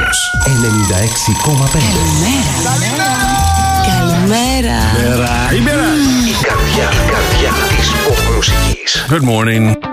Ράδιος 96,5. Καλημέρα. Καλημέρα. Η καρδιά της pop μουσικής. Good morning.